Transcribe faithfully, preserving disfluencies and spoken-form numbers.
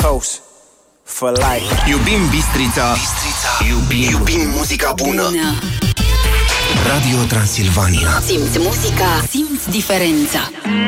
Coast for life. Iubim Bistrița, Bistrița. Iubim, iubim muzica bună. bună. Radio Transilvania. Simți muzica, simți diferența.